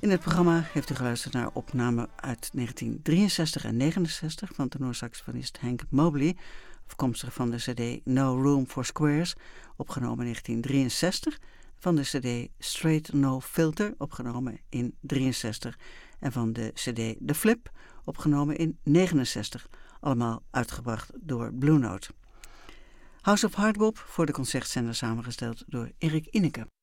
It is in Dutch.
In het programma heeft u geluisterd naar opnamen uit 1963 en 69 van tenorsaxofonist Hank Mobley, afkomstig van de cd No Room for Squares, opgenomen in 1963, van de cd Straight No Filter, opgenomen in 63, en van de cd The Flip, opgenomen in 69, allemaal uitgebracht door Blue Note. House of Hardbop voor de concertzender samengesteld door Erik Inneke.